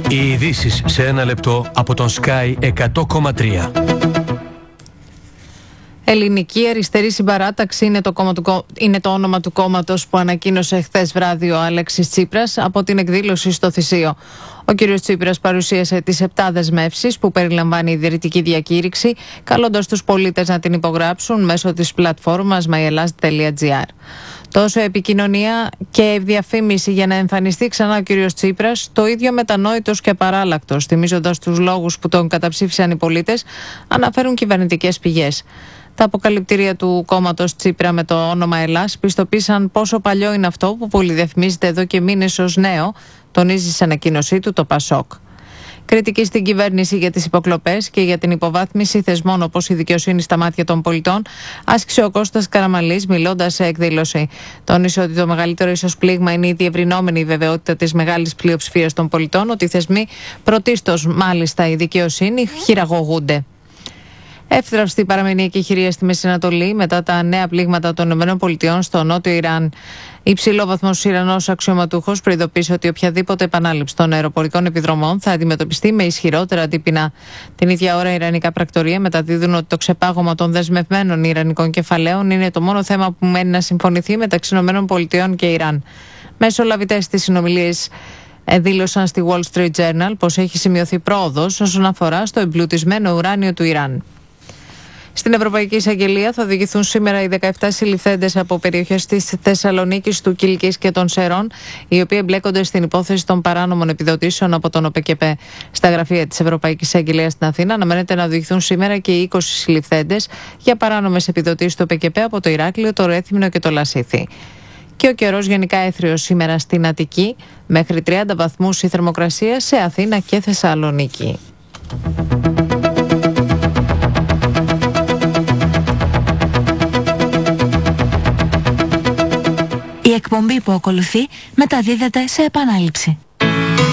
Οι ειδήσεις σε ένα λεπτό από τον Sky 100,3. Ελληνική Αριστερή Συμπαράταξη είναι το όνομα του κόμματος που ανακοίνωσε χθες βράδυ ο Αλέξης Τσίπρας από την εκδήλωση στο Θησείο. Ο κ. Τσίπρας παρουσίασε τις 7 δεσμεύσεις που περιλαμβάνει η ιδρυτική διακήρυξη, καλώντας τους πολίτες να την υπογράψουν μέσω της πλατφόρμας myellas.gr. Τόσο επικοινωνία και διαφήμιση για να εμφανιστεί ξανά ο κ. Τσίπρας, το ίδιο μετανόητος και παράλλακτος, θυμίζοντας τους λόγους που τον καταψήφισαν οι πολίτες, αναφέρουν κυβερνητικές πηγές. Τα αποκαλυπτήρια του κόμματος Τσίπρα με το όνομα Ελλάς πιστοποίησαν πόσο παλιό είναι αυτό που πολυδεφημίζεται εδώ και μήνες ως νέο, τονίζει σε ανακοίνωσή του το ΠΑΣΟΚ. Κριτική στην κυβέρνηση για τις υποκλοπές και για την υποβάθμιση θεσμών όπως η δικαιοσύνη στα μάτια των πολιτών, άσκησε ο Κώστας Καραμανλής μιλώντας σε εκδήλωση. Τόνισε ότι το μεγαλύτερο ίσως πλήγμα είναι η διευρυνόμενη βεβαιότητα της μεγάλης πλειοψηφίας των πολιτών ότι οι θεσμοί, πρωτίστως μάλιστα η δικαιοσύνη, χειραγωγούνται. Εύθραυστη παραμείνει η εκεχηρία στη Μέση Ανατολή μετά τα νέα πλήγματα των ΗΠΑ στο νότιο Ιράν. Υψηλόβαθμος Ιρανός αξιωματούχος προειδοποίησε ότι οποιαδήποτε επανάληψη των αεροπορικών επιδρομών θα αντιμετωπιστεί με ισχυρότερα αντίπεινα. Την ίδια ώρα, ιρανικά πρακτορεία μεταδίδουν ότι το ξεπάγωμα των δεσμευμένων ιρανικών κεφαλαίων είναι το μόνο θέμα που μένει να συμφωνηθεί μεταξύ ΗΠΑ και Ιράν. Μεσολαβητές στις συνομιλίες δήλωσαν στη Wall Street Journal πως έχει σημειωθεί πρόοδος όσον αφορά στο εμπλουτισμένο ουράνιο του Ιράν. Στην Ευρωπαϊκή Εισαγγελία θα οδηγηθούν σήμερα οι 17 συλληφθέντες από περιοχές της Θεσσαλονίκης, του Κιλκής και των Σερών, οι οποίοι εμπλέκονται στην υπόθεση των παράνομων επιδοτήσεων από τον ΟΠΕΚΕΠΕ. Στα γραφεία της Ευρωπαϊκής Εισαγγελίας στην Αθήνα αναμένεται να οδηγηθούν σήμερα και οι 20 συλληφθέντες για παράνομες επιδοτήσεις του ΟΠΕΚΕΠΕ από το Ηράκλειο, το Ρέθυμνο και το Λασίθι. Και ο καιρός γενικά έθριος σήμερα στην Αττική, μέχρι 30 βαθμούς η θερμοκρασία σε Αθήνα και Θεσσαλονίκη. Η εκπομπή που ακολουθεί μεταδίδεται σε επανάληψη.